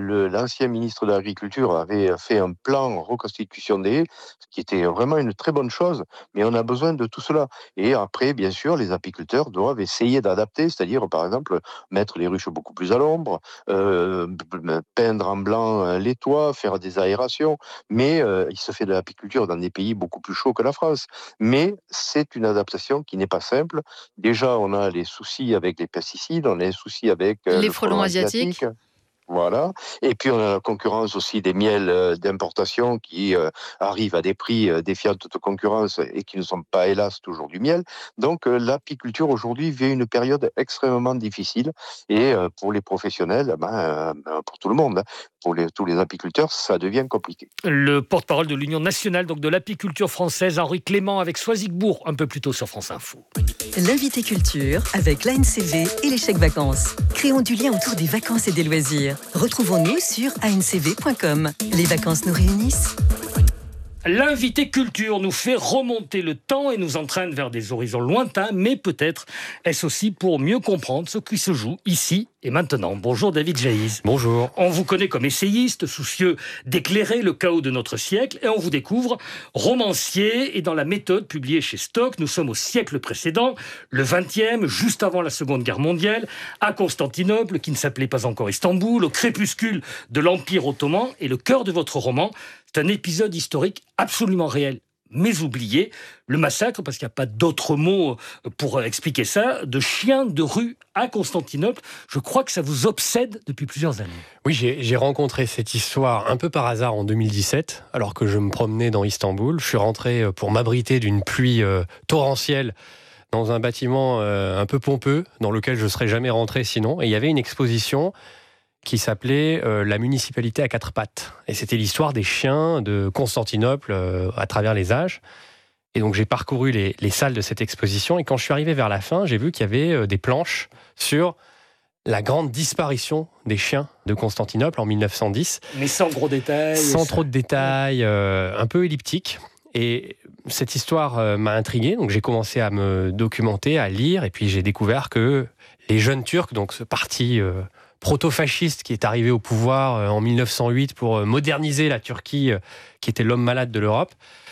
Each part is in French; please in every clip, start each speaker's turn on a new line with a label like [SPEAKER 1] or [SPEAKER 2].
[SPEAKER 1] l'ancien ministre de l'Agriculture avait fait un plan reconstitution des haies, ce qui était vraiment une très bonne chose, mais on a besoin de tout cela. Et après, bien sûr, les apiculteurs doivent essayer d'adapter, c'est-à-dire, par exemple, mettre les ruches beaucoup plus à l'ombre, peindre en blanc les toits, faire des aérations, mais il se fait de l'apiculture dans des pays beaucoup plus chauds que la France. Mais c'est une adaptation qui n'est pas simple. Déjà, on a les soucis avec les pesticides, on a les soucis avec
[SPEAKER 2] Les
[SPEAKER 1] le frelon
[SPEAKER 2] frelons
[SPEAKER 1] asiatique.
[SPEAKER 2] asiatiques.
[SPEAKER 1] Voilà. Et puis, on a la concurrence aussi des miels d'importation qui arrivent à des prix défiant toute concurrence et qui ne sont pas, hélas, toujours du miel. Donc, l'apiculture aujourd'hui vit une période extrêmement difficile. Et pour les professionnels, pour tout le monde, hein, tous les apiculteurs, ça devient compliqué.
[SPEAKER 3] Le porte-parole de l'Union nationale donc de l'apiculture française, Henri Clément, avec Soisigbourg, un peu plus tôt sur France Info.
[SPEAKER 4] L'invité culture avec l'ANCV et les chèques vacances. Créons du lien autour des vacances et des loisirs. Retrouvons-nous sur ancv.com. Les vacances nous réunissent.
[SPEAKER 3] L'invité culture nous fait remonter le temps et nous entraîne vers des horizons lointains, mais peut-être est-ce aussi pour mieux comprendre ce qui se joue ici et maintenant. Bonjour David Jaïs.
[SPEAKER 5] Bonjour.
[SPEAKER 3] On vous connaît comme essayiste, soucieux d'éclairer le chaos de notre siècle, et on vous découvre romancier, et dans la méthode publiée chez Stock, nous sommes au siècle précédent, le XXe, juste avant la Seconde Guerre mondiale, à Constantinople, qui ne s'appelait pas encore Istanbul, au crépuscule de l'Empire ottoman, et le cœur de votre roman, c'est un épisode historique absolument réel, mais oublié, le massacre, parce qu'il n'y a pas d'autre mot pour expliquer ça, de chiens de rue à Constantinople. Je crois que ça vous obsède depuis plusieurs années.
[SPEAKER 5] Oui, j'ai rencontré cette histoire un peu par hasard en 2017, alors que je me promenais dans Istanbul. Je suis rentré pour m'abriter d'une pluie torrentielle dans un bâtiment un peu pompeux, dans lequel je ne serais jamais rentré sinon. Et il y avait une exposition qui s'appelait La municipalité à quatre pattes. Et c'était l'histoire des chiens de Constantinople à travers les âges. Et donc j'ai parcouru les salles de cette exposition, et quand je suis arrivé vers la fin, j'ai vu qu'il y avait des planches sur la grande disparition des chiens de Constantinople en 1910.
[SPEAKER 3] Mais sans gros détails.
[SPEAKER 5] Sans trop de détails, un peu elliptique. Et cette histoire m'a intrigué, donc j'ai commencé à me documenter, à lire, et puis j'ai découvert que les jeunes Turcs, donc ce parti proto-fasciste qui est arrivé au pouvoir en 1908 pour moderniser la Turquie, qui était l'homme malade de l'Europe,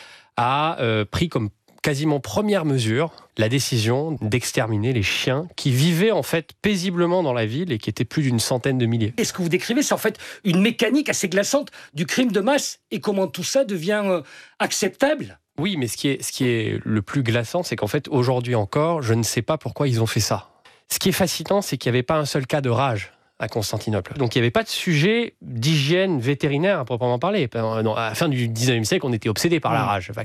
[SPEAKER 5] a pris comme quasiment première mesure la décision d'exterminer les chiens qui vivaient en fait paisiblement dans la ville et qui étaient plus d'une centaine de milliers.
[SPEAKER 3] Et ce que vous décrivez, c'est en fait une mécanique assez glaçante du crime de masse, et comment tout ça devient acceptable.
[SPEAKER 5] Oui, mais ce qui est le plus glaçant, c'est qu'en fait, aujourd'hui encore, je ne sais pas pourquoi ils ont fait ça. Ce qui est fascinant, c'est qu'il n'y avait pas un seul cas de rage à Constantinople. Donc il n'y avait pas de sujet d'hygiène vétérinaire à proprement parler. À la fin du 19e siècle, on était obsédé par la rage.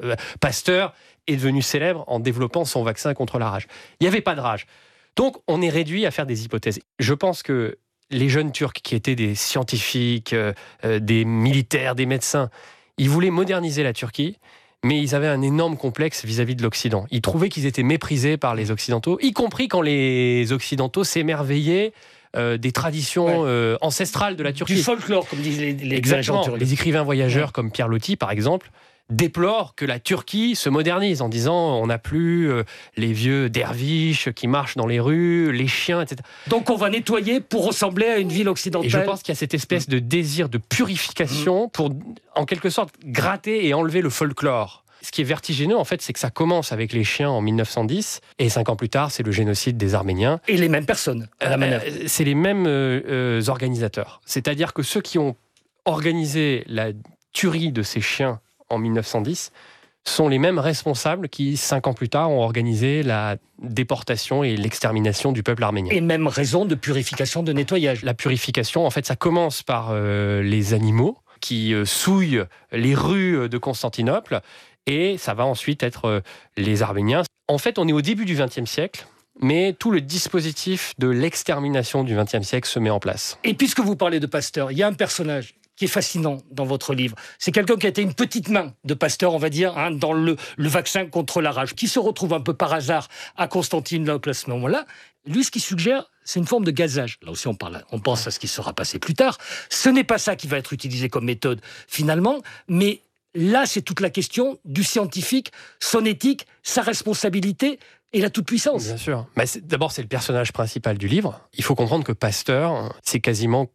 [SPEAKER 5] Pasteur est devenu célèbre en développant son vaccin contre la rage. Il n'y avait pas de rage. Donc on est réduit à faire des hypothèses. Je pense que les jeunes Turcs qui étaient des scientifiques, des militaires, des médecins, ils voulaient moderniser la Turquie, mais ils avaient un énorme complexe vis-à-vis de l'Occident. Ils trouvaient qu'ils étaient méprisés par les Occidentaux, y compris quand les Occidentaux s'émerveillaient des traditions ancestrales de la Turquie.
[SPEAKER 3] Du folklore, comme disent les
[SPEAKER 5] Exactement.
[SPEAKER 3] gens.
[SPEAKER 5] Les écrivains voyageurs comme Pierre Loti, par exemple, déplorent que la Turquie se modernise en disant on n'a plus les vieux derviches qui marchent dans les rues, les chiens, etc.
[SPEAKER 3] Donc on va nettoyer pour ressembler à une ville occidentale.
[SPEAKER 5] Et je pense qu'il y a cette espèce de désir de purification pour, en quelque sorte, gratter et enlever le folklore. Ce qui est vertigineux, en fait, c'est que ça commence avec les chiens en 1910, et 5 ans plus tard, c'est le génocide des Arméniens.
[SPEAKER 3] Et les mêmes personnes à la manœuvre.
[SPEAKER 5] C'est les mêmes organisateurs. C'est-à-dire que ceux qui ont organisé la tuerie de ces chiens en 1910 sont les mêmes responsables qui, 5 ans plus tard, ont organisé la déportation et l'extermination du peuple arménien.
[SPEAKER 3] Et même raison de purification, de nettoyage.
[SPEAKER 5] La purification, en fait, ça commence par les animaux qui souillent les rues de Constantinople, et ça va ensuite être les Arméniens. En fait, on est au début du XXe siècle, mais tout le dispositif de l'extermination du XXe siècle se met en place.
[SPEAKER 3] Et puisque vous parlez de Pasteur, il y a un personnage qui est fascinant dans votre livre. C'est quelqu'un qui a été une petite main de Pasteur, on va dire, dans le vaccin contre la rage, qui se retrouve un peu par hasard à Constantinople à ce moment-là. Lui, ce qu'il suggère, c'est une forme de gazage. Là aussi, on pense à ce qui sera passé plus tard. Ce n'est pas ça qui va être utilisé comme méthode, finalement, mais là, c'est toute la question du scientifique, son éthique, sa responsabilité et la toute-puissance.
[SPEAKER 5] Bien sûr. Mais d'abord, c'est le personnage principal du livre. Il faut comprendre que Pasteur, c'est quasiment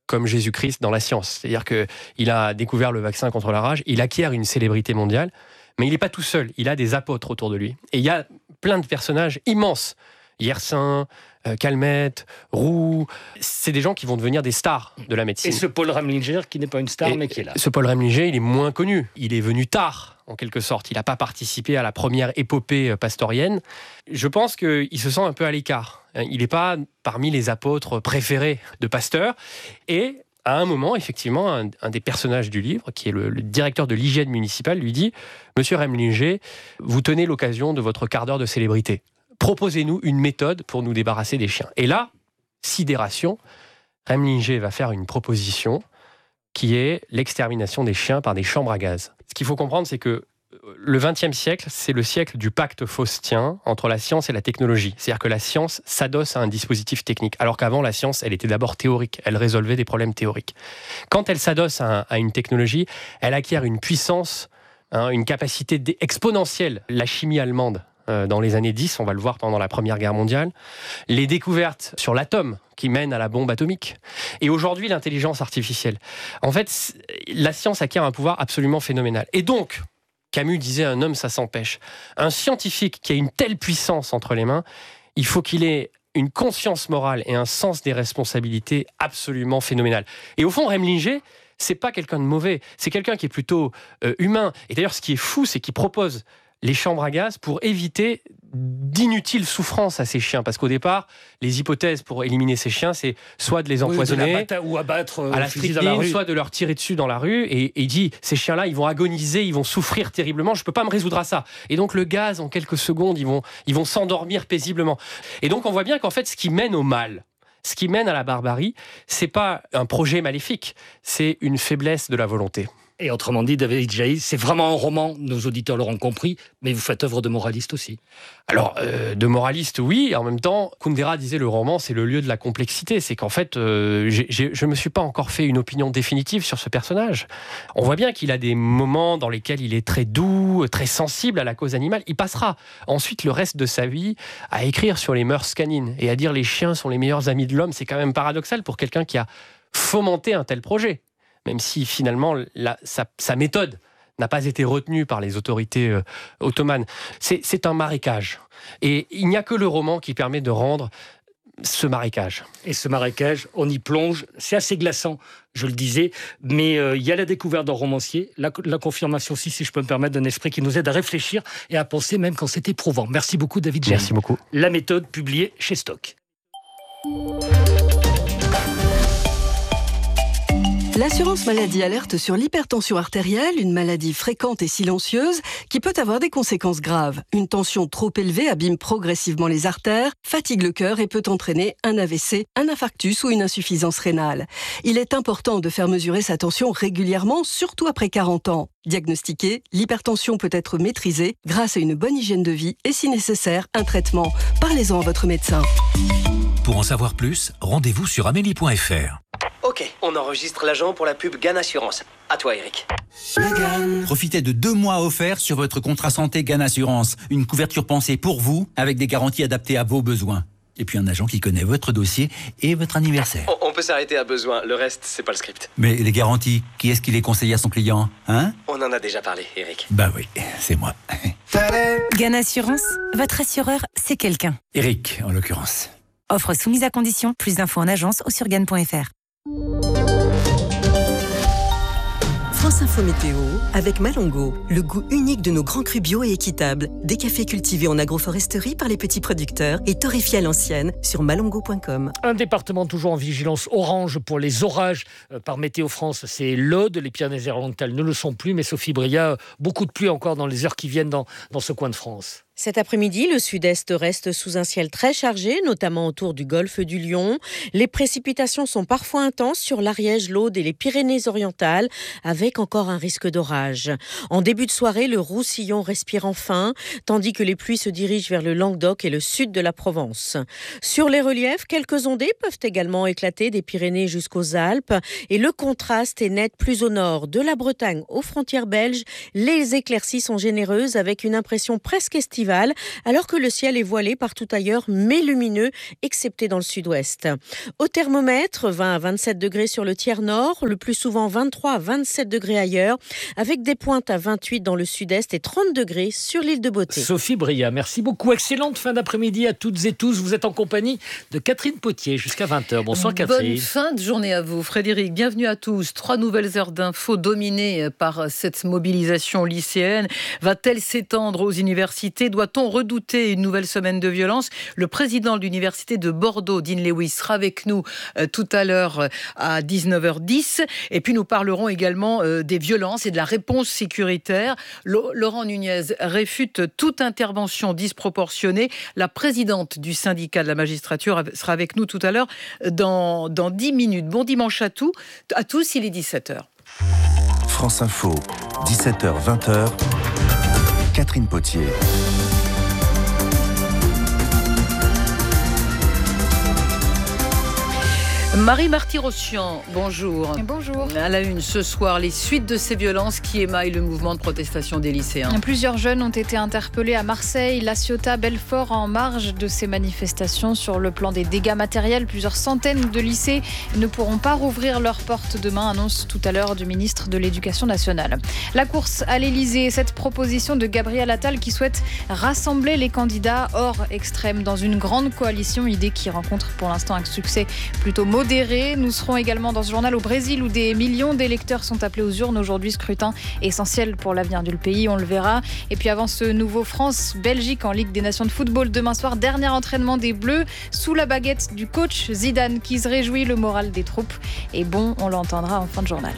[SPEAKER 5] comme Jésus-Christ dans la science. C'est-à-dire qu'il a découvert le vaccin contre la rage, il acquiert une célébrité mondiale, mais il n'est pas tout seul, il a des apôtres autour de lui. Et il y a plein de personnages immenses. Yersin, Calmette, Roux, c'est des gens qui vont devenir des stars de la médecine.
[SPEAKER 3] Et ce Paul Remlinger qui n'est pas une star mais qui est là.
[SPEAKER 5] Ce Paul Remlinger, il est moins connu. Il est venu tard, en quelque sorte. Il n'a pas participé à la première épopée pastorienne. Je pense qu'il se sent un peu à l'écart. Il n'est pas parmi les apôtres préférés de Pasteur. Et à un moment, effectivement, un des personnages du livre, qui est le directeur de l'hygiène municipale, lui dit « Monsieur Remlinger, vous tenez l'occasion de votre quart d'heure de célébrité. Proposez-nous une méthode pour nous débarrasser des chiens. » Et là, sidération, Remlinger va faire une proposition qui est l'extermination des chiens par des chambres à gaz. Ce qu'il faut comprendre, c'est que le XXe siècle, c'est le siècle du pacte faustien entre la science et la technologie. C'est-à-dire que la science s'adosse à un dispositif technique, alors qu'avant, la science, elle était d'abord théorique. Elle résolvait des problèmes théoriques. Quand elle s'adosse à une technologie, elle acquiert une puissance, une capacité exponentielle. La chimie allemande, dans les années 10, on va le voir pendant la Première Guerre mondiale, les découvertes sur l'atome qui mènent à la bombe atomique, et aujourd'hui l'intelligence artificielle. En fait, la science acquiert un pouvoir absolument phénoménal. Et donc, Camus disait « un homme, ça s'empêche ». Un scientifique qui a une telle puissance entre les mains, il faut qu'il ait une conscience morale et un sens des responsabilités absolument phénoménal. Et au fond, Remlinger, c'est pas quelqu'un de mauvais, c'est quelqu'un qui est plutôt humain. Et d'ailleurs, ce qui est fou, c'est qu'il propose les chambres à gaz pour éviter d'inutiles souffrances à ces chiens. Parce qu'au départ, les hypothèses pour éliminer ces chiens, c'est soit de les empoisonner,
[SPEAKER 3] ou abattre
[SPEAKER 5] à la strychnine, soit de leur tirer dessus dans la rue. Et il dit, ces chiens-là, ils vont agoniser, ils vont souffrir terriblement, je ne peux pas me résoudre à ça. Et donc le gaz, en quelques secondes, ils vont s'endormir paisiblement. Et donc on voit bien qu'en fait, ce qui mène au mal, ce qui mène à la barbarie, c'est pas un projet maléfique, c'est une faiblesse de la volonté.
[SPEAKER 3] Et autrement dit, David Jaïs, c'est vraiment un roman, nos auditeurs l'auront compris, mais vous faites œuvre de moraliste aussi.
[SPEAKER 5] Alors, de moraliste, oui, et en même temps, Kundera disait le roman, c'est le lieu de la complexité. C'est qu'en fait, je ne me suis pas encore fait une opinion définitive sur ce personnage. On voit bien qu'il a des moments dans lesquels il est très doux, très sensible à la cause animale. Il passera ensuite le reste de sa vie à écrire sur les mœurs canines et à dire les chiens sont les meilleurs amis de l'homme. C'est quand même paradoxal pour quelqu'un qui a fomenté un tel projet. Même si finalement sa méthode n'a pas été retenue par les autorités ottomanes. C'est un marécage. Et il n'y a que le roman qui permet de rendre ce marécage.
[SPEAKER 3] Et ce marécage, on y plonge, c'est assez glaçant, je le disais, mais il y a la découverte d'un romancier, la confirmation aussi, si je peux me permettre, d'un esprit qui nous aide à réfléchir et à penser même quand c'est éprouvant. Merci beaucoup David Jaïs.
[SPEAKER 5] Merci beaucoup.
[SPEAKER 3] La méthode publiée chez Stock.
[SPEAKER 2] L'assurance maladie alerte sur l'hypertension artérielle, une maladie fréquente et silencieuse qui peut avoir des conséquences graves. Une tension trop élevée abîme progressivement les artères, fatigue le cœur et peut entraîner un AVC, un infarctus ou une insuffisance rénale. Il est important de faire mesurer sa tension régulièrement, surtout après 40 ans. Diagnostiquée, l'hypertension peut être maîtrisée grâce à une bonne hygiène de vie et si nécessaire, un traitement. Parlez-en à votre médecin.
[SPEAKER 6] Pour en savoir plus, rendez-vous sur amélie.fr.
[SPEAKER 7] Ok, on enregistre l'agent pour la pub GAN Assurance. À toi, Eric.
[SPEAKER 8] Profitez de 2 mois offerts sur votre contrat santé GAN Assurance. Une couverture pensée pour vous, avec des garanties adaptées à vos besoins. Et puis un agent qui connaît votre dossier et votre anniversaire.
[SPEAKER 7] On peut s'arrêter à besoin, le reste, c'est pas le script.
[SPEAKER 8] Mais les garanties, qui est-ce qui les conseille à son client, hein?
[SPEAKER 7] On en a déjà parlé, Eric.
[SPEAKER 8] Bah oui, c'est moi.
[SPEAKER 4] GAN Assurance, votre assureur, c'est quelqu'un.
[SPEAKER 8] Eric, en l'occurrence.
[SPEAKER 4] Offre soumise à condition, plus d'infos en agence ou sur GAN.fr. France Info Météo avec Malongo, le goût unique de nos grands crus bio et équitables. Des cafés cultivés en agroforesterie par les petits producteurs et torréfiés à l'ancienne sur malongo.com.
[SPEAKER 3] Un département toujours en vigilance orange pour les orages par Météo France, c'est l'Aude. Les Pyrénées-Orientales ne le sont plus, mais Sophie Bria, beaucoup de pluie encore dans les heures qui viennent dans ce coin de France.
[SPEAKER 9] Cet après-midi, le sud-est reste sous un ciel très chargé, notamment autour du golfe du Lion. Les précipitations sont parfois intenses sur l'Ariège, l'Aude et les Pyrénées-Orientales, avec encore un risque d'orage. En début de soirée, le Roussillon respire enfin, tandis que les pluies se dirigent vers le Languedoc et le sud de la Provence. Sur les reliefs, quelques ondées peuvent également éclater des Pyrénées jusqu'aux Alpes, et le contraste est net plus au nord. De la Bretagne aux frontières belges, les éclaircies sont généreuses avec une impression presque estivale estivale, alors que le ciel est voilé partout ailleurs, mais lumineux, excepté dans le sud-ouest. Au thermomètre, 20 à 27 degrés sur le tiers nord, le plus souvent 23 à 27 degrés ailleurs, avec des pointes à 28 dans le sud-est et 30 degrés sur l'île de Beauté.
[SPEAKER 3] Sophie Bria, merci beaucoup. Excellente fin d'après-midi à toutes et tous. Vous êtes en compagnie de Catherine Potier jusqu'à 20h. Bonsoir Catherine.
[SPEAKER 10] Bonne fin de journée à vous Frédéric. Bienvenue à tous. 3 nouvelles heures d'infos dominées par cette mobilisation lycéenne. Va-t-elle s'étendre aux universités ? Doit-on redouter une nouvelle semaine de violence ? Le président de l'université de Bordeaux, Dean Lewis, sera avec nous tout à l'heure à 19h10. Et puis nous parlerons également des violences et de la réponse sécuritaire. Laurent Nunez réfute toute intervention disproportionnée. La présidente du syndicat de la magistrature sera avec nous tout à l'heure dans 10 minutes. Bon dimanche à tous, il est 17h.
[SPEAKER 11] France Info, 17h, 20h, Catherine Potier.
[SPEAKER 10] Marie Marty-Rossian, bonjour.
[SPEAKER 12] Bonjour.
[SPEAKER 10] À la une ce soir, les suites de ces violences qui émaillent le mouvement de protestation des lycéens.
[SPEAKER 12] Plusieurs jeunes ont été interpellés à Marseille, La Ciotat, Belfort en marge de ces manifestations. Sur le plan des dégâts matériels, plusieurs centaines de lycées ne pourront pas rouvrir leurs portes demain, annonce tout à l'heure du ministre de l'Éducation nationale. La course à l'Élysée, cette proposition de Gabriel Attal qui souhaite rassembler les candidats hors extrême dans une grande coalition, idée qui rencontre pour l'instant un succès plutôt modéré. Nous serons également dans ce journal au Brésil où des millions d'électeurs sont appelés aux urnes aujourd'hui. Scrutin essentiel pour l'avenir du pays, on le verra. Et puis avant ce nouveau France-Belgique en Ligue des Nations de football demain soir, dernier entraînement des Bleus sous la baguette du coach Zidane qui se réjouit, le moral des troupes est bon, on l'entendra en fin de journal.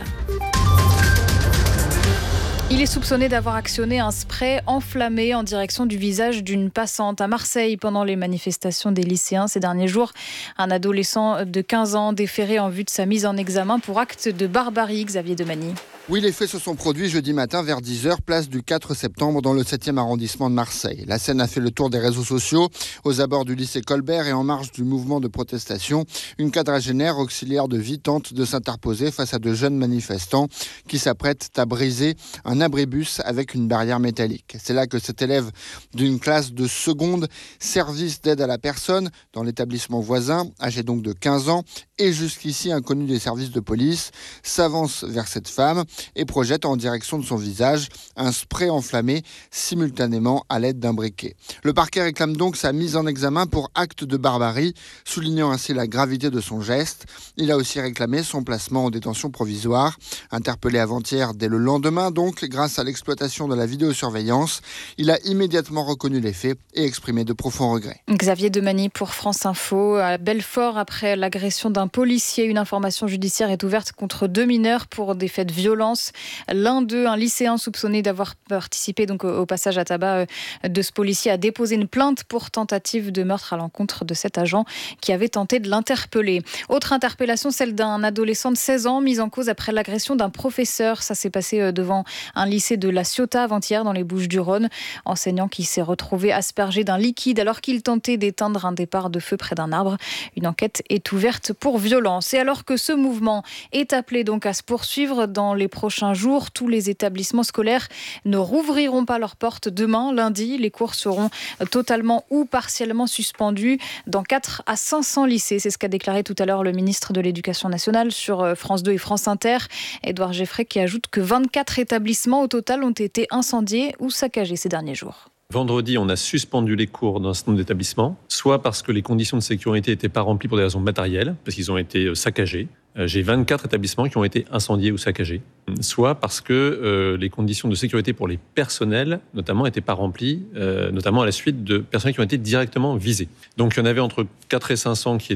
[SPEAKER 12] Il est soupçonné d'avoir actionné un spray enflammé en direction du visage d'une passante à Marseille pendant les manifestations des lycéens ces derniers jours. Un adolescent de 15 ans déféré en vue de sa mise en examen pour acte de barbarie, Xavier Demagny.
[SPEAKER 13] Oui, les faits se sont produits jeudi matin vers 10h, place du 4 septembre dans le 7e arrondissement de Marseille. La scène a fait le tour des réseaux sociaux. Aux abords du lycée Colbert et en marge du mouvement de protestation, une quadragénaire auxiliaire de vie tente de s'interposer face à de jeunes manifestants qui s'apprêtent à briser un abribus avec une barrière métallique. C'est là que cet élève d'une classe de seconde, service d'aide à la personne dans l'établissement voisin, âgé donc de 15 ans et jusqu'ici inconnu des services de police, s'avance vers cette femme et projette en direction de son visage un spray enflammé simultanément à l'aide d'un briquet. Le parquet réclame donc sa mise en examen pour acte de barbarie, soulignant ainsi la gravité de son geste. Il a aussi réclamé son placement en détention provisoire. Interpellé avant-hier dès le lendemain donc, grâce à l'exploitation de la vidéosurveillance, il a immédiatement reconnu les faits et exprimé de profonds regrets.
[SPEAKER 12] Xavier Demagny pour France Info. À Belfort, après l'agression d'un policier, une information judiciaire est ouverte contre 2 mineurs pour des faits de violence. L'un d'eux, un lycéen soupçonné d'avoir participé donc au passage à tabac de ce policier, a déposé une plainte pour tentative de meurtre à l'encontre de cet agent qui avait tenté de l'interpeller. Autre interpellation, celle d'un adolescent de 16 ans mis en cause après l'agression d'un professeur. Ça s'est passé devant un lycée de La Ciotat avant-hier dans les Bouches-du-Rhône. Enseignant qui s'est retrouvé aspergé d'un liquide alors qu'il tentait d'éteindre un départ de feu près d'un arbre. Une enquête est ouverte pour violence. Et alors que ce mouvement est appelé donc à se poursuivre dans les prochains jours, tous les établissements scolaires ne rouvriront pas leurs portes demain, lundi. Les cours seront totalement ou partiellement suspendus dans 4 à 500 lycées. C'est ce qu'a déclaré tout à l'heure le ministre de l'Éducation nationale sur France 2 et France Inter, Édouard Geffray, qui ajoute que 24 établissements au total ont été incendiés ou saccagés ces derniers jours.
[SPEAKER 14] Vendredi, on a suspendu les cours dans un certain nombre d'établissements, soit parce que les conditions de sécurité n'étaient pas remplies pour des raisons matérielles, parce qu'ils ont été saccagés. J'ai 24 établissements qui ont été incendiés ou saccagés, soit parce que les conditions de sécurité pour les personnels, notamment, n'étaient pas remplies, notamment à la suite de personnels qui ont été directement visés. Donc, il y en avait entre 4 et 500 qui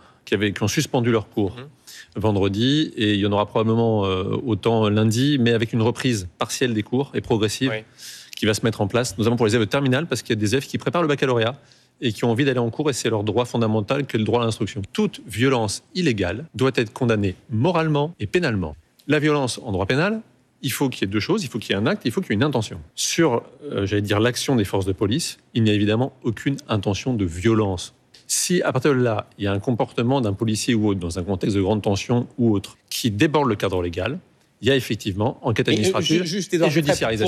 [SPEAKER 14] ont suspendu leurs cours vendredi, et il y en aura probablement autant lundi, mais avec une reprise partielle des cours et progressive qui va se mettre en place, notamment pour les élèves de terminale, parce qu'il y a des élèves qui préparent le baccalauréat et qui ont envie d'aller en cours, et c'est leur droit fondamental que le droit à l'instruction. Toute violence illégale doit être condamnée moralement et pénalement. La violence en droit pénal, il faut qu'il y ait 2 choses, il faut qu'il y ait un acte, il faut qu'il y ait une intention. Sur, l'action des forces de police, il n'y a évidemment aucune intention de violence. Si, à partir de là, il y a un comportement d'un policier ou autre, dans un contexte de grande tension ou autre, qui déborde le cadre légal, il y a effectivement enquête administrative et judiciarisation.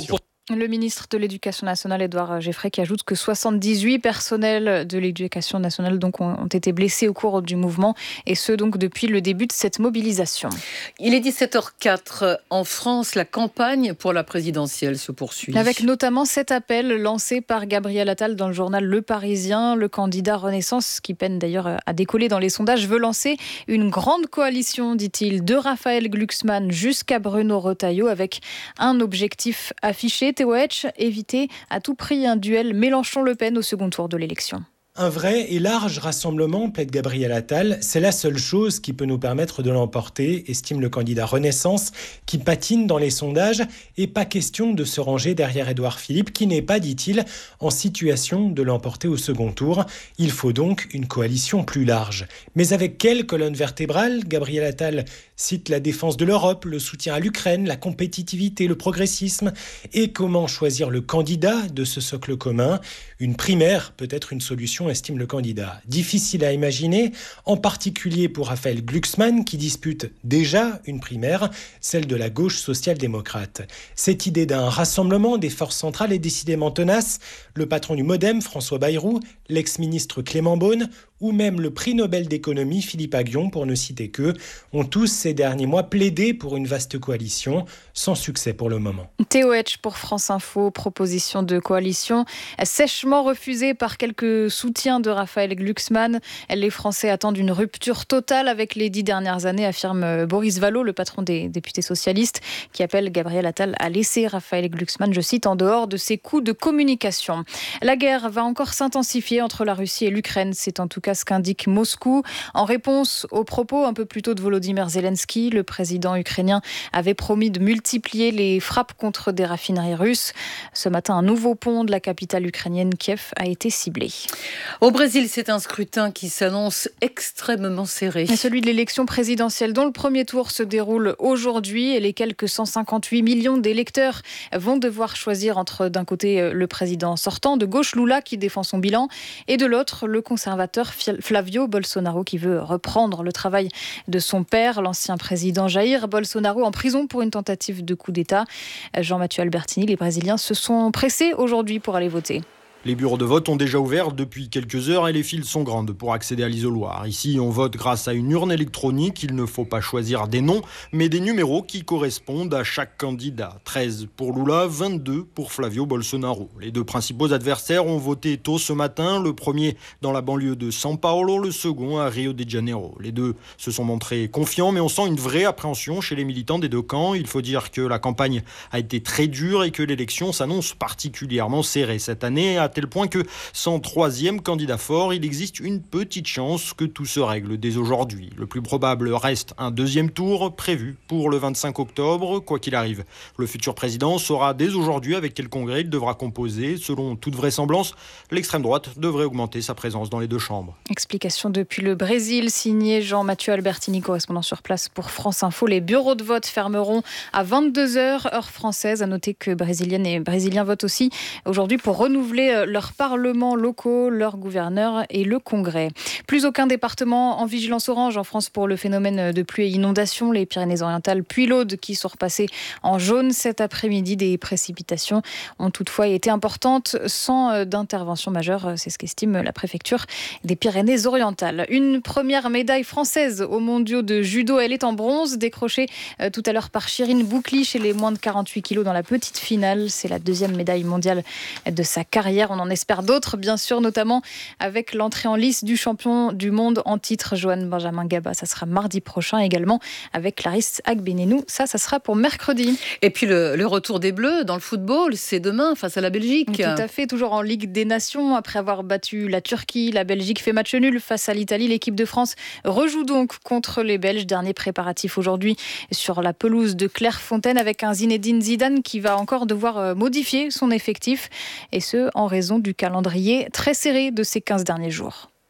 [SPEAKER 12] Le ministre de l'Éducation nationale, Édouard Geffray, qui ajoute que 78 personnels de l'Éducation nationale donc ont été blessés au cours du mouvement, et ce donc depuis le début de cette mobilisation.
[SPEAKER 10] Il est 17h04. En France, la campagne pour la présidentielle se poursuit.
[SPEAKER 12] Avec notamment cet appel lancé par Gabriel Attal dans le journal Le Parisien. Le candidat Renaissance, qui peine d'ailleurs à décoller dans les sondages, veut lancer une grande coalition, dit-il, de Raphaël Glucksmann jusqu'à Bruno Retailleau, avec un objectif affiché. Théo Hetsch, éviter à tout prix un duel Mélenchon-Le Pen au second tour de l'élection.
[SPEAKER 15] Un vrai et large rassemblement, plaide Gabriel Attal, c'est la seule chose qui peut nous permettre de l'emporter, estime le candidat Renaissance, qui patine dans les sondages, et pas question de se ranger derrière Édouard Philippe, qui n'est pas, dit-il, en situation de l'emporter au second tour. Il faut donc une coalition plus large. Mais avec quelle colonne vertébrale ? Gabriel Attal cite la défense de l'Europe, le soutien à l'Ukraine, la compétitivité, le progressisme. Et comment choisir le candidat de ce socle commun ? Une primaire peut être une solution, estime le candidat. Difficile à imaginer, en particulier pour Raphaël Glucksmann, qui dispute déjà une primaire, celle de la gauche social-démocrate. Cette idée d'un rassemblement des forces centrales est décidément tenace. Le patron du MoDem, François Bayrou, l'ex-ministre Clément Beaune, ou même le prix Nobel d'économie Philippe Aghion, pour ne citer qu'eux, ont tous ces derniers mois plaidé pour une vaste coalition, sans succès pour le moment.
[SPEAKER 12] Théo Hetsch pour France Info, proposition de coalition sèchement refusée par quelques soutiens de Raphaël Glucksmann. Les Français attendent une rupture totale avec les 10 dernières années, affirme Boris Vallaud, le patron des députés socialistes, qui appelle Gabriel Attal à laisser Raphaël Glucksmann, je cite, en dehors de ses coups de communication. La guerre va encore s'intensifier entre la Russie et l'Ukraine, c'est en tout cas ce qu'indique Moscou. En réponse aux propos un peu plus tôt de Volodymyr Zelensky, le président ukrainien avait promis de multiplier les frappes contre des raffineries russes. Ce matin, un nouveau pont de la capitale ukrainienne, Kiev, a été ciblé.
[SPEAKER 10] Au Brésil, c'est un scrutin qui s'annonce extrêmement serré.
[SPEAKER 12] Celui de l'élection présidentielle, dont le premier tour se déroule aujourd'hui, et les quelques 158 millions d'électeurs vont devoir choisir entre, d'un côté, le président sortant de gauche, Lula, qui défend son bilan, et de l'autre, le conservateur Flavio Bolsonaro, qui veut reprendre le travail de son père, l'ancien président Jair Bolsonaro, en prison pour une tentative de coup d'État. Jean-Mathieu Albertini, les Brésiliens se sont pressés aujourd'hui pour aller voter.
[SPEAKER 16] Les bureaux de vote ont déjà ouvert depuis quelques heures et les files sont grandes pour accéder à l'isoloir. Ici, on vote grâce à une urne électronique. Il ne faut pas choisir des noms, mais des numéros qui correspondent à chaque candidat. 13 pour Lula, 22 pour Flavio Bolsonaro. Les deux principaux adversaires ont voté tôt ce matin. Le premier dans la banlieue de São Paulo, le second à Rio de Janeiro. Les deux se sont montrés confiants, mais on sent une vraie appréhension chez les militants des deux camps. Il faut dire que la campagne a été très dure et que l'élection s'annonce particulièrement serrée cette année, à tel point que sans troisième candidat fort, il existe une petite chance que tout se règle dès aujourd'hui. Le plus probable reste un deuxième tour prévu pour le 25 octobre. Quoi qu'il arrive, le futur président saura dès aujourd'hui avec quel congrès il devra composer. Selon toute vraisemblance, l'extrême droite devrait augmenter sa présence dans les deux chambres.
[SPEAKER 12] Explication depuis le Brésil, signé Jean-Mathieu Albertini, correspondant sur place pour France Info. Les bureaux de vote fermeront à 22h, heure française. À noter que Brésiliennes et Brésiliens votent aussi aujourd'hui pour renouveler leurs parlements locaux, leurs gouverneurs et le Congrès. Plus aucun département en vigilance orange en France pour le phénomène de pluie et inondation. Les Pyrénées-Orientales puis l'Aude qui sont repassées en jaune cet après-midi. Des précipitations ont toutefois été importantes sans d'intervention majeure. C'est ce qu'estime la préfecture des Pyrénées-Orientales. Une première médaille française aux mondiaux de judo. Elle est en bronze, décrochée tout à l'heure par Chirine Boukli chez les moins de 48 kilos dans la petite finale. C'est la deuxième médaille mondiale de sa carrière. On en espère d'autres, bien sûr, notamment avec l'entrée en lice du champion du monde en titre, Johan Benjamin Gaba. Ça sera mardi prochain également avec Clarisse Agbenenou. Ça sera pour mercredi.
[SPEAKER 10] Et puis le retour des Bleus dans le football, c'est demain face à la Belgique.
[SPEAKER 12] Tout à fait, toujours en Ligue des Nations. Après avoir battu la Turquie, la Belgique fait match nul face à l'Italie. L'équipe de France rejoue donc contre les Belges. Dernier préparatif aujourd'hui sur la pelouse de Clairefontaine avec un Zinedine Zidane qui va encore devoir modifier son effectif. Et ce, en raison du calendrier très serré de ces 15 derniers jours.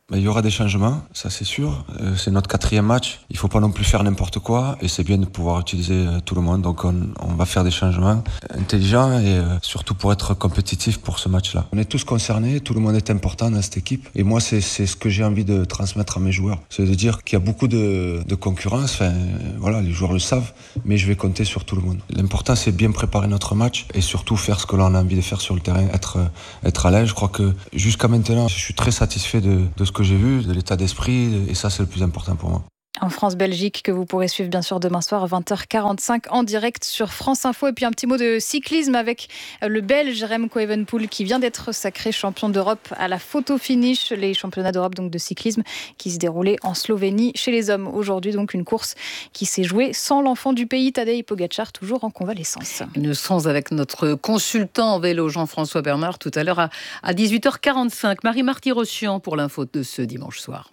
[SPEAKER 17] Il y aura des changements, ça c'est sûr. C'est notre 4e match. Il ne faut pas non plus faire n'importe quoi et c'est bien de pouvoir utiliser tout le monde. Donc on va faire des changements intelligents et surtout pour être compétitif pour ce match-là. On est tous concernés, tout le monde est important dans cette équipe. Et moi, c'est ce que j'ai envie de transmettre à mes joueurs. C'est de dire qu'il y a beaucoup de concurrence. Enfin, voilà, les joueurs le savent, mais je vais compter sur tout le monde. L'important, c'est bien préparer notre match et surtout faire ce que l'on a envie de faire sur le terrain, être à l'aise. Je crois que jusqu'à maintenant, je suis très satisfait de ce que j'ai vu, de l'état d'esprit, et ça c'est le plus important pour moi.
[SPEAKER 12] En France-Belgique, que vous pourrez suivre bien sûr demain soir à 20h45 en direct sur France Info. Et puis un petit mot de cyclisme avec le Belge Remco Evenepoel qui vient d'être sacré champion d'Europe à la photo finish. Les championnats d'Europe donc de cyclisme qui se déroulaient en Slovénie chez les hommes. Aujourd'hui donc une course qui s'est jouée sans l'enfant du pays, Tadej Pogačar, toujours en convalescence.
[SPEAKER 10] Nous serons avec notre consultant en vélo Jean-François Bernard tout à l'heure à 18h45. Marie-Marty Rossian pour l'info de ce dimanche soir.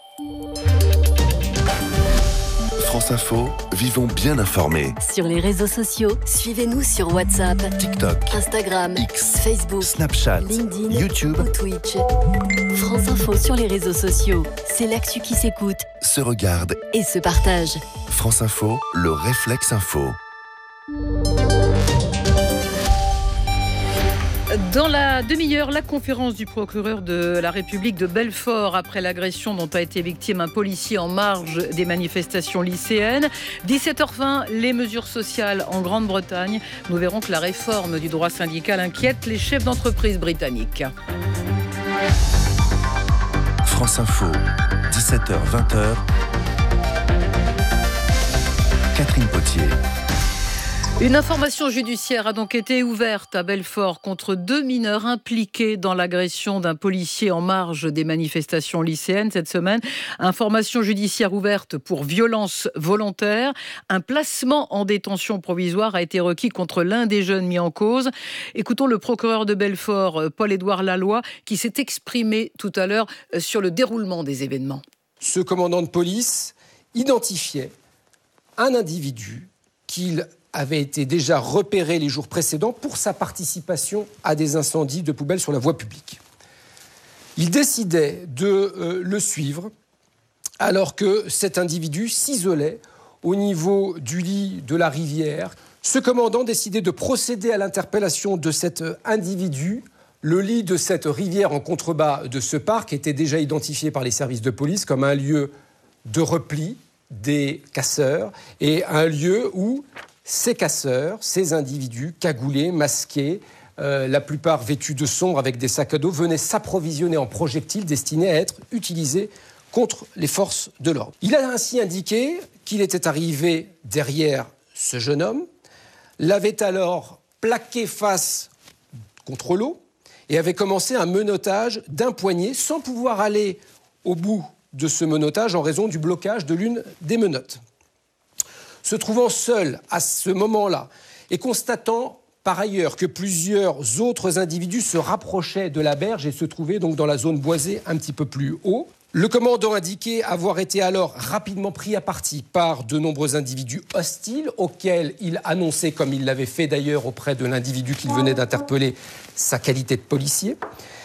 [SPEAKER 11] France Info, vivons bien informés.
[SPEAKER 18] Sur les réseaux sociaux, suivez-nous sur WhatsApp,
[SPEAKER 11] TikTok,
[SPEAKER 18] Instagram,
[SPEAKER 11] X,
[SPEAKER 18] Facebook,
[SPEAKER 11] Snapchat,
[SPEAKER 18] LinkedIn,
[SPEAKER 11] YouTube
[SPEAKER 18] ou Twitch. France Info sur les réseaux sociaux, c'est l'actu qui s'écoute,
[SPEAKER 11] se regarde
[SPEAKER 18] et se partage.
[SPEAKER 11] France Info, le réflexe info.
[SPEAKER 10] Dans la demi-heure, la conférence du procureur de la République de Belfort après l'agression dont a été victime un policier en marge des manifestations lycéennes. 17h20, les mesures sociales en Grande-Bretagne. Nous verrons que la réforme du droit syndical inquiète les chefs d'entreprise britanniques.
[SPEAKER 11] France Info, 17h-20h. Catherine Potier.
[SPEAKER 10] Une information judiciaire a donc été ouverte à Belfort contre 2 mineurs impliqués dans l'agression d'un policier en marge des manifestations lycéennes cette semaine. Information judiciaire ouverte pour violence volontaire. Un placement en détention provisoire a été requis contre l'un des jeunes mis en cause. Écoutons le procureur de Belfort, Paul-Édouard Laloy, qui s'est exprimé tout à l'heure sur le déroulement des événements.
[SPEAKER 19] Ce commandant de police identifiait un individu qu'il avait été déjà repéré les jours précédents pour sa participation à des incendies de poubelles sur la voie publique. Il décidait de le suivre alors que cet individu s'isolait au niveau du lit de la rivière. Ce commandant décidait de procéder à l'interpellation de cet individu. Le lit de cette rivière en contrebas de ce parc était déjà identifié par les services de police comme un lieu de repli des casseurs et un lieu où ces casseurs, ces individus cagoulés, masqués, la plupart vêtus de sombre avec des sacs à dos, venaient s'approvisionner en projectiles destinés à être utilisés contre les forces de l'ordre. Il a ainsi indiqué qu'il était arrivé derrière ce jeune homme, l'avait alors plaqué face contre l'eau et avait commencé un menottage d'un poignet sans pouvoir aller au bout de ce menottage en raison du blocage de l'une des menottes. Se trouvant seul à ce moment-là et constatant par ailleurs que plusieurs autres individus se rapprochaient de la berge et se trouvaient donc dans la zone boisée un petit peu plus haut, le commandant indiquait avoir été alors rapidement pris à partie par de nombreux individus hostiles auxquels il annonçait, comme il l'avait fait d'ailleurs auprès de l'individu qu'il venait d'interpeller, sa qualité de policier.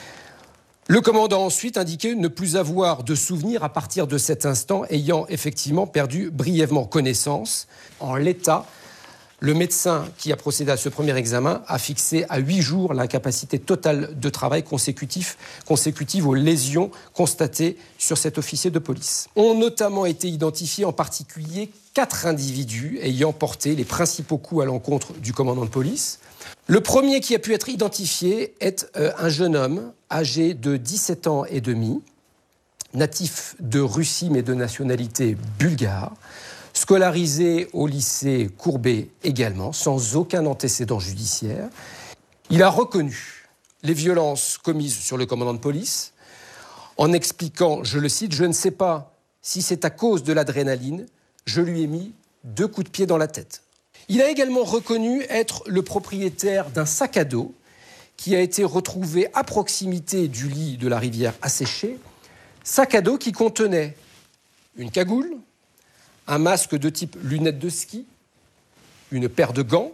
[SPEAKER 19] Le commandant ensuite indiquait ne plus avoir de souvenirs à partir de cet instant, ayant effectivement perdu brièvement connaissance. En l'état, le médecin qui a procédé à ce premier examen a fixé à 8 jours l'incapacité totale de travail consécutive aux lésions constatées sur cet officier de police. Ont notamment été identifiés en particulier 4 individus ayant porté les principaux coups à l'encontre du commandant de police. Le premier qui a pu être identifié est un jeune homme âgé de 17 ans et demi, natif de Russie mais de nationalité bulgare, scolarisé au lycée Courbet également, sans aucun antécédent judiciaire. Il a reconnu les violences commises sur le commandant de police en expliquant, je le cite, « Je ne sais pas si c'est à cause de l'adrénaline, je lui ai mis 2 coups de pied dans la tête ». Il a également reconnu être le propriétaire d'un sac à dos qui a été retrouvé à proximité du lit de la rivière asséchée, sac à dos qui contenait une cagoule, un masque de type lunettes de ski, une paire de gants,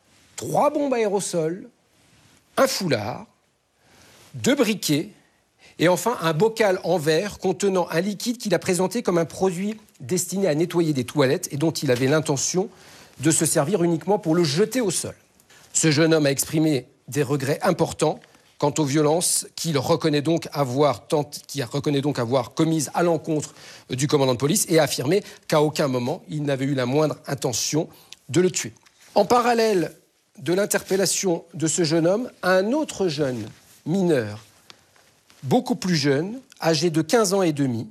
[SPEAKER 19] 3 bombes aérosols, un foulard, 2 briquets Et enfin, un bocal en verre contenant un liquide qu'il a présenté comme un produit destiné à nettoyer des toilettes et dont il avait l'intention de se servir uniquement pour le jeter au sol. Ce jeune homme a exprimé des regrets importants quant aux violences qu'il reconnaît donc avoir commises à l'encontre du commandant de police et a affirmé qu'à aucun moment il n'avait eu la moindre intention de le tuer. En parallèle de l'interpellation de ce jeune homme, un autre jeune mineur, beaucoup plus jeune, âgé de 15 ans et demi,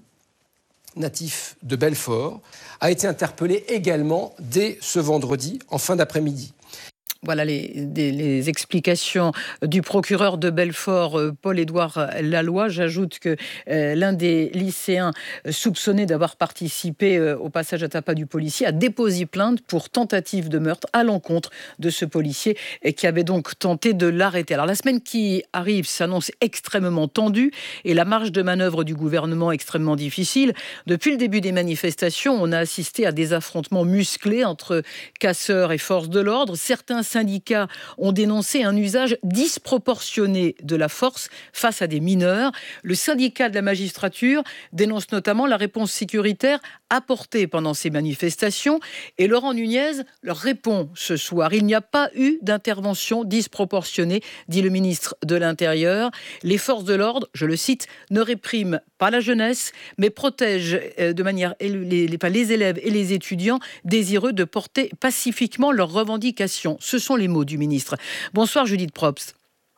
[SPEAKER 19] natif de Belfort, a été interpellé également dès ce vendredi en fin d'après-midi.
[SPEAKER 10] Voilà les explications du procureur de Belfort, Paul-Édouard Laloy. J'ajoute que l'un des lycéens soupçonnés d'avoir participé au passage à tabac du policier a déposé plainte pour tentative de meurtre à l'encontre de ce policier qui avait donc tenté de l'arrêter. Alors la semaine qui arrive s'annonce extrêmement tendue et la marge de manœuvre du gouvernement extrêmement difficile. Depuis le début des manifestations, on a assisté à des affrontements musclés entre casseurs et forces de l'ordre. Certains syndicats ont dénoncé un usage disproportionné de la force face à des mineurs. Le syndicat de la magistrature dénonce notamment la réponse sécuritaire apportée pendant ces manifestations. Et Laurent Nunez leur répond ce soir. Il n'y a pas eu d'intervention disproportionnée, dit le ministre de l'Intérieur. Les forces de l'ordre, je le cite, ne répriment pas la jeunesse, mais protègent de manière les élèves et les étudiants désireux de porter pacifiquement leurs revendications. Ce sont les mots du ministre. Bonsoir Judith Probst.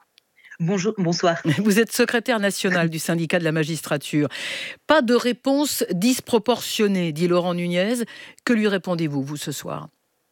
[SPEAKER 20] Bonsoir.
[SPEAKER 10] Vous êtes secrétaire nationale du syndicat de la magistrature. Pas de réponse disproportionnée, dit Laurent Nunez. Que lui répondez-vous, vous, ce soir ?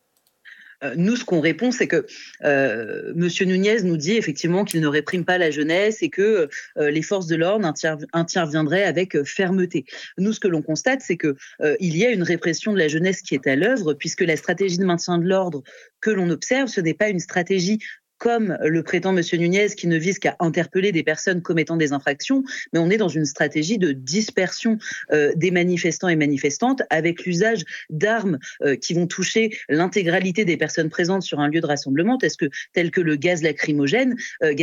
[SPEAKER 20] Nous, ce qu'on répond, c'est que Monsieur Nunez nous dit effectivement qu'il ne réprime pas la jeunesse et que les forces de l'ordre interviendraient avec fermeté. Nous, ce que l'on constate, c'est que il y a une répression de la jeunesse qui est à l'œuvre, puisque la stratégie de maintien de l'ordre que l'on observe, ce n'est pas une stratégie comme le prétend M. Nunez, qui ne vise qu'à interpeller des personnes commettant des infractions, mais on est dans une stratégie de dispersion des manifestants et manifestantes avec l'usage d'armes qui vont toucher l'intégralité des personnes présentes sur un lieu de rassemblement, tel que le gaz lacrymogène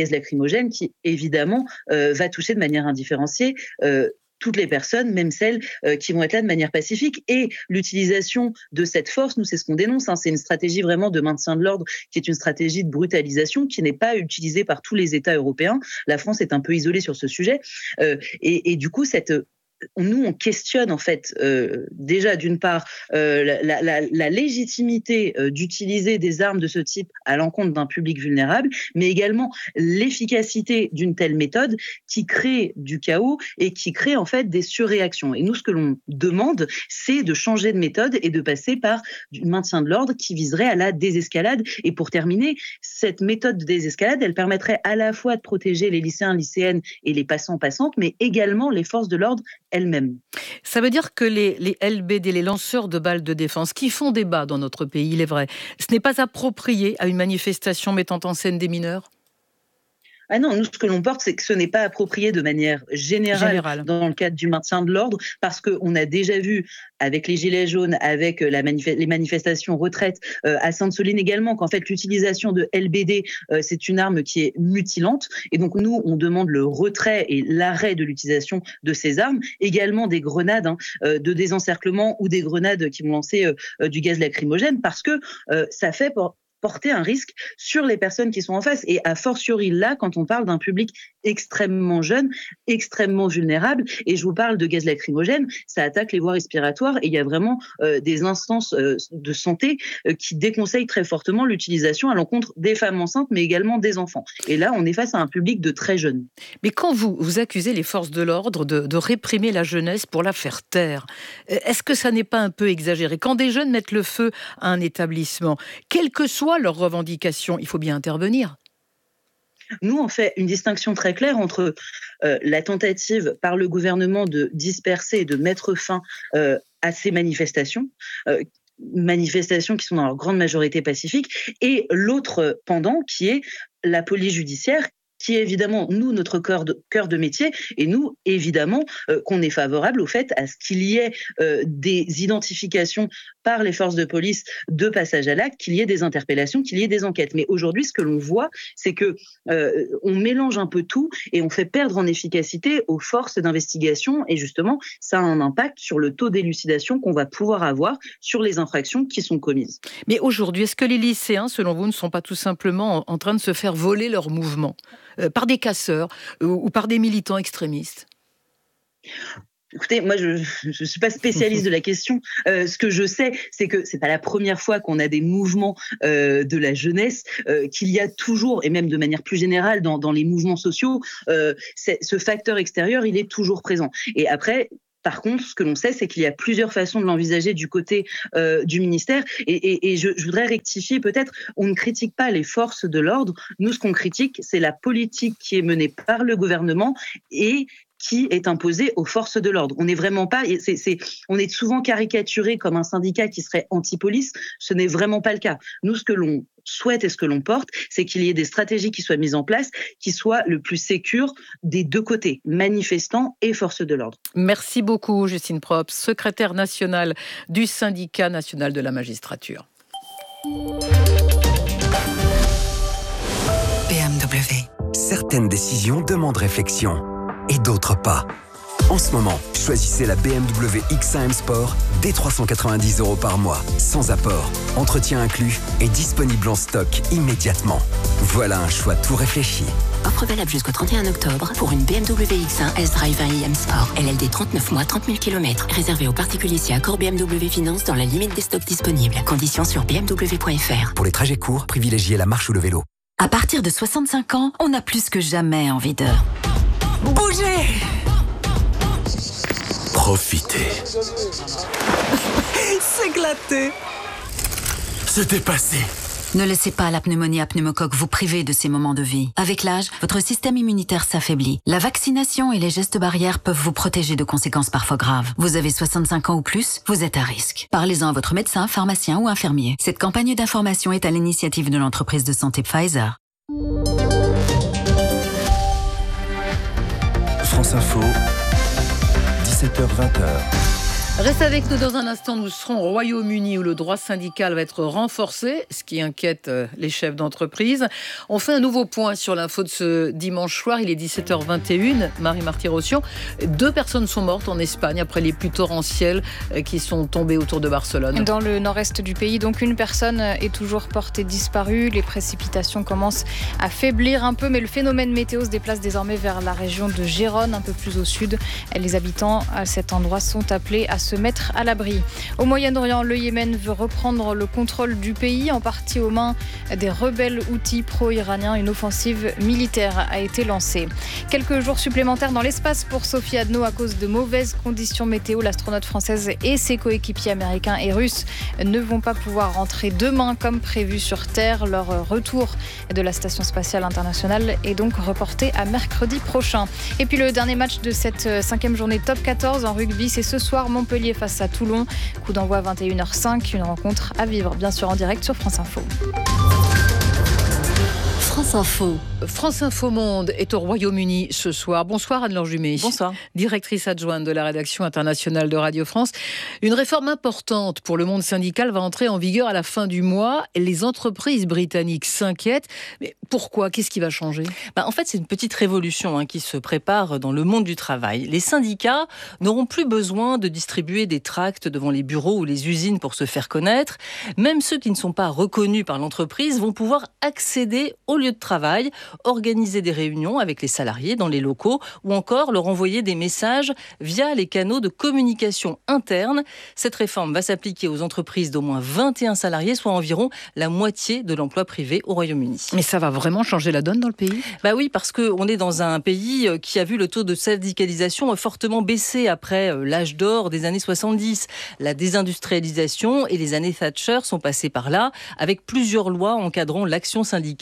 [SPEAKER 20] qui, évidemment, va toucher de manière indifférenciée toutes les personnes, même celles qui vont être là de manière pacifique. Et l'utilisation de cette force, nous, c'est ce qu'on dénonce. C'est une stratégie vraiment de maintien de l'ordre qui est une stratégie de brutalisation qui n'est pas utilisée par tous les États européens. La France est un peu isolée sur ce sujet. Et du coup, nous, on questionne en fait déjà d'une part la légitimité d'utiliser des armes de ce type à l'encontre d'un public vulnérable, mais également l'efficacité d'une telle méthode qui crée du chaos et qui crée en fait des surréactions. Et nous, ce que l'on demande, c'est de changer de méthode et de passer par du maintien de l'ordre qui viserait à la désescalade. Et pour terminer, cette méthode de désescalade, elle permettrait à la fois de protéger les lycéens, lycéennes et les passants-passantes, mais également les forces de l'ordre elles-mêmes.
[SPEAKER 10] Ça veut dire que les LBD, les lanceurs de balles de défense, qui font débat dans notre pays, il est vrai, ce n'est pas approprié à une manifestation mettant en scène des mineurs ?
[SPEAKER 20] Ah non, nous, ce que l'on porte, c'est que ce n'est pas approprié de manière générale dans le cadre du maintien de l'ordre, parce qu'on a déjà vu avec les Gilets jaunes, avec les manifestations retraite à Sainte-Soline également, qu'en fait, l'utilisation de LBD, c'est une arme qui est mutilante. Et donc, nous, on demande le retrait et l'arrêt de l'utilisation de ces armes, également des grenades de désencerclement ou des grenades qui vont lancer du gaz lacrymogène, parce que ça fait porter un risque sur les personnes qui sont en face. Et a fortiori là, quand on parle d'un public extrêmement jeune, extrêmement vulnérable, et je vous parle de gaz lacrymogène, ça attaque les voies respiratoires, et il y a vraiment des instances de santé qui déconseillent très fortement l'utilisation à l'encontre des femmes enceintes, mais également des enfants. Et là, on est face à un public de très jeunes.
[SPEAKER 10] Mais quand vous accusez les forces de l'ordre de réprimer la jeunesse pour la faire taire, est-ce que ça n'est pas un peu exagéré ? Quand des jeunes mettent le feu à un établissement, quel que soit leurs revendications, il faut bien intervenir.
[SPEAKER 20] Nous, on fait une distinction très claire entre la tentative par le gouvernement de disperser et de mettre fin à ces manifestations qui sont dans leur grande majorité pacifiques, et l'autre pendant qui est la police judiciaire, qui est évidemment, nous, notre cœur de métier, et nous, évidemment, qu'on est favorable au fait à ce qu'il y ait des identifications par les forces de police de passage à l'acte, qu'il y ait des interpellations, qu'il y ait des enquêtes. Mais aujourd'hui, ce que l'on voit, c'est que on mélange un peu tout et on fait perdre en efficacité aux forces d'investigation. Et justement, ça a un impact sur le taux d'élucidation qu'on va pouvoir avoir sur les infractions qui sont commises.
[SPEAKER 10] Mais aujourd'hui, est-ce que les lycéens, selon vous, ne sont pas tout simplement en train de se faire voler leur mouvement par des casseurs ou par des militants extrémistes ?
[SPEAKER 20] Écoutez, moi, je suis pas spécialiste de la question. Ce que je sais, c'est que c'est pas la première fois qu'on a des mouvements de la jeunesse, qu'il y a toujours, et même de manière plus générale dans les mouvements sociaux, ce facteur extérieur, il est toujours présent. Et après, par contre, ce que l'on sait, c'est qu'il y a plusieurs façons de l'envisager du côté du ministère. Et je voudrais rectifier peut-être, on ne critique pas les forces de l'ordre. Nous, ce qu'on critique, c'est la politique qui est menée par le gouvernement et qui est imposée aux forces de l'ordre. On n'est vraiment pas, on est souvent caricaturé comme un syndicat qui serait anti-police. Ce n'est vraiment pas le cas. Nous, ce que l'on souhaite et ce que l'on porte, c'est qu'il y ait des stratégies qui soient mises en place, qui soient le plus sécures des deux côtés, manifestants et forces de l'ordre.
[SPEAKER 10] Merci beaucoup, Justine Probst, secrétaire nationale du syndicat national de la magistrature.
[SPEAKER 21] BMW. Certaines décisions demandent réflexion et d'autres pas. En ce moment, choisissez la BMW X1 M Sport dès 390 € par mois, sans apport, entretien inclus et disponible en stock immédiatement. Voilà un choix tout réfléchi.
[SPEAKER 22] Offre valable jusqu'au 31 octobre pour une BMW X1 S-Drive 1i M Sport. LLD 39 mois, 30 000 km. Réservé aux particuliers si accord BMW Finance dans la limite des stocks disponibles. Conditions sur bmw.fr.
[SPEAKER 21] Pour les trajets courts, privilégiez la marche ou le vélo.
[SPEAKER 23] À partir de 65 ans, on a plus que jamais envie de bouger.
[SPEAKER 11] Profitez.
[SPEAKER 23] S'éclater.
[SPEAKER 11] Se dépasser.
[SPEAKER 23] Ne laissez pas la pneumonie à pneumocoque vous priver de ces moments de vie. Avec l'âge, votre système immunitaire s'affaiblit. La vaccination et les gestes barrières peuvent vous protéger de conséquences parfois graves. Vous avez 65 ans ou plus, vous êtes à risque. Parlez-en à votre médecin, pharmacien ou infirmier. Cette campagne d'information est à l'initiative de l'entreprise de santé Pfizer.
[SPEAKER 11] France Info, 17h-20h.
[SPEAKER 10] Restez avec nous dans un instant, nous serons au Royaume-Uni où le droit syndical va être renforcé, ce qui inquiète les chefs d'entreprise. On fait un nouveau point sur l'info de ce dimanche soir, il est 17h21, Marie-Marty Rossian. 2 personnes sont mortes en Espagne après les pluies torrentielles qui sont tombées autour de Barcelone.
[SPEAKER 12] Dans le nord-est du pays, donc une personne est toujours portée disparue. Les précipitations commencent à faiblir un peu, mais le phénomène météo se déplace désormais vers la région de Gérone, un peu plus au sud. Les habitants à cet endroit sont appelés à se mettre à l'abri. Au Moyen-Orient, le Yémen veut reprendre le contrôle du pays, en partie aux mains des rebelles houthis pro-iraniens. Une offensive militaire a été lancée. Quelques jours supplémentaires dans l'espace pour Sophie Adno à cause de mauvaises conditions météo. L'astronaute française et ses coéquipiers américains et russes ne vont pas pouvoir rentrer demain comme prévu sur Terre. Leur retour de la Station spatiale internationale est donc reporté à mercredi prochain. Et puis le dernier match de cette 5e journée top 14 en rugby, c'est ce soir, Montpellier face à Toulon. Coup d'envoi à 21h05, une rencontre à vivre bien sûr en direct sur France Info.
[SPEAKER 18] France Info.
[SPEAKER 10] France Info Monde est au Royaume-Uni ce soir. Bonsoir Anne-Laure Jumet.
[SPEAKER 24] Bonsoir.
[SPEAKER 10] Directrice adjointe de la rédaction internationale de Radio France. Une réforme importante pour le monde syndical va entrer en vigueur à la fin du mois. Les entreprises britanniques s'inquiètent. Mais pourquoi ? Qu'est-ce qui va changer ?
[SPEAKER 24] En fait, c'est une petite révolution qui se prépare dans le monde du travail. Les syndicats n'auront plus besoin de distribuer des tracts devant les bureaux ou les usines pour se faire connaître. Même ceux qui ne sont pas reconnus par l'entreprise vont pouvoir accéder au lieu de travail, organiser des réunions avec les salariés dans les locaux ou encore leur envoyer des messages via les canaux de communication interne. Cette réforme va s'appliquer aux entreprises d'au moins 21 salariés, soit environ la moitié de l'emploi privé au Royaume-Uni.
[SPEAKER 10] Mais ça va vraiment changer la donne dans le pays ?
[SPEAKER 24] Oui, parce qu'on est dans un pays qui a vu le taux de syndicalisation fortement baisser après l'âge d'or des années 70. La désindustrialisation et les années Thatcher sont passées par là, avec plusieurs lois encadrant l'action syndicale.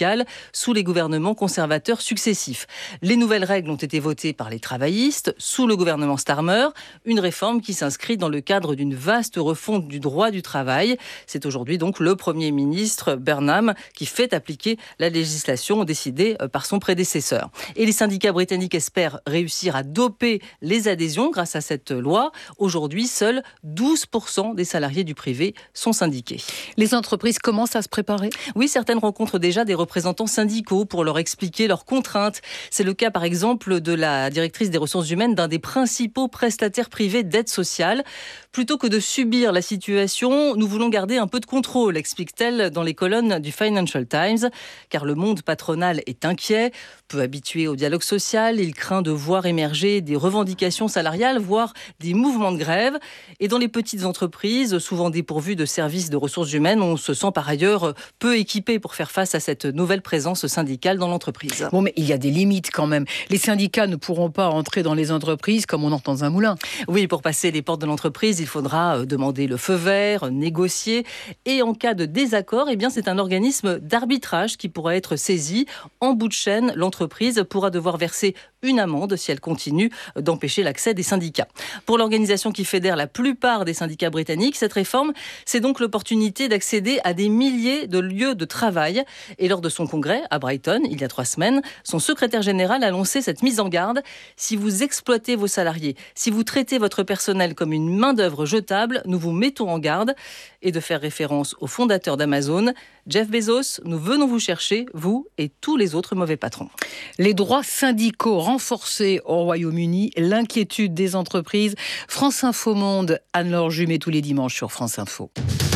[SPEAKER 24] sous les gouvernements conservateurs successifs. Les nouvelles règles ont été votées par les travaillistes sous le gouvernement Starmer, une réforme qui s'inscrit dans le cadre d'une vaste refonte du droit du travail. C'est aujourd'hui donc le Premier ministre Burnham qui fait appliquer la législation décidée par son prédécesseur. Et les syndicats britanniques espèrent réussir à doper les adhésions grâce à cette loi. Aujourd'hui, seuls 12% des salariés du privé sont syndiqués.
[SPEAKER 10] Les entreprises commencent à se préparer ?
[SPEAKER 24] Oui, certaines rencontrent déjà des représentants syndicaux pour leur expliquer leurs contraintes. C'est le cas par exemple de la directrice des ressources humaines d'un des principaux prestataires privés d'aide sociale. Plutôt que de subir la situation, nous voulons garder un peu de contrôle, explique-t-elle dans les colonnes du Financial Times, car le monde patronal est inquiet, peu habitué au dialogue social, il craint de voir émerger des revendications salariales, voire des mouvements de grève. Et dans les petites entreprises, souvent dépourvues de services de ressources humaines, on se sent par ailleurs peu équipé pour faire face à cette nouvelle présence syndicale dans l'entreprise.
[SPEAKER 10] Bon, mais il y a des limites quand même. Les syndicats ne pourront pas entrer dans les entreprises comme on entre dans un moulin.
[SPEAKER 24] Oui, pour passer les portes de l'entreprise, il faudra demander le feu vert, négocier. Et en cas de désaccord, c'est un organisme d'arbitrage qui pourra être saisi. En bout de chaîne, l'entreprise pourra devoir verser une amende si elle continue d'empêcher l'accès des syndicats. Pour l'organisation qui fédère la plupart des syndicats britanniques, cette réforme, c'est donc l'opportunité d'accéder à des milliers de lieux de travail. Et lors de son congrès à Brighton, il y a 3 semaines, son secrétaire général a lancé cette mise en garde. Si vous exploitez vos salariés, si vous traitez votre personnel comme une main-d'œuvre jetable, nous vous mettons en garde. Et de faire référence au fondateur d'Amazon, Jeff Bezos, nous venons vous chercher, vous et tous les autres mauvais patrons.
[SPEAKER 10] Les droits syndicaux renforcés au Royaume-Uni, l'inquiétude des entreprises. France Info Monde, Anne-Laure Jumet tous les dimanches sur France Info.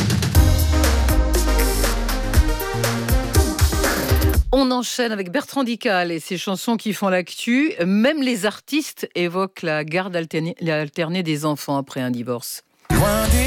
[SPEAKER 10] On enchaîne avec Bertrand Dical et ses chansons qui font l'actu. Même les artistes évoquent la garde alternée des enfants après un divorce.